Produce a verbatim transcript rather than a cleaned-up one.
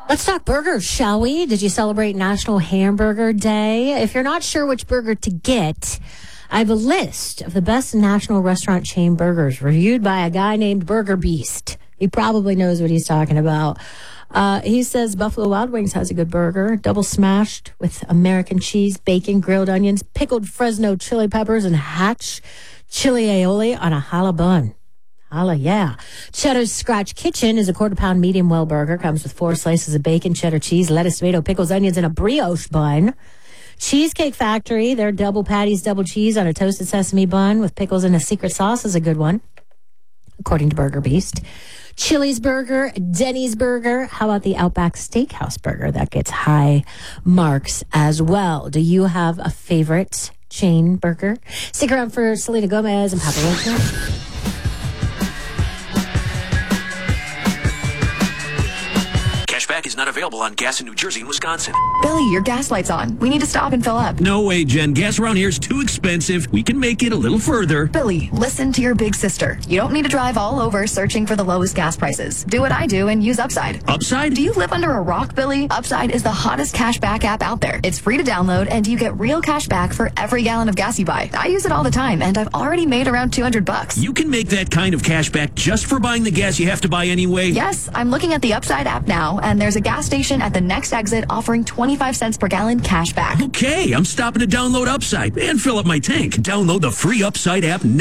Let's talk burgers, shall we? Did you celebrate National Hamburger Day? If you're not sure which burger to get, I have a list of the best national restaurant chain burgers reviewed by a guy named Burger Beast. He probably knows what he's talking about. Uh, he says Buffalo Wild Wings has a good burger, double smashed with American cheese, bacon, grilled onions, pickled Fresno chili peppers, and Hatch chili aioli on a challah bun. Holla, yeah. Cheddar's Scratch Kitchen is a quarter pound medium well burger. Comes with four slices of bacon, cheddar cheese, lettuce, tomato, pickles, onions, and a brioche bun. Cheesecake Factory, their double patties, double cheese on a toasted sesame bun with pickles and a secret sauce is a good one, according to Burger Beast. Chili's Burger, Denny's Burger. How about the Outback Steakhouse Burger? That gets high marks as well. Do you have a favorite chain burger? Stick around for Selena Gomez and Papa Roach. Cashback is not available on gas in New Jersey and Wisconsin. Billy, your gas light's on. We need to stop and fill up. No way, Jen. Gas around here is too expensive. We can make it a little further. Billy, listen to your big sister. You don't need to drive all over searching for the lowest gas prices. Do what I do and use Upside. Upside? Do you live under a rock, Billy? Upside is the hottest cashback app out there. It's free to download, and you get real cash back for every gallon of gas you buy. I use it all the time, and I've already made around two hundred bucks. You can make that kind of cash back just for buying the gas you have to buy anyway? Yes, I'm looking at the Upside app now, and there's a gas station at the next exit offering twenty-five cents per gallon cash back. Okay, I'm stopping to download Upside and fill up my tank. Download the free Upside app now.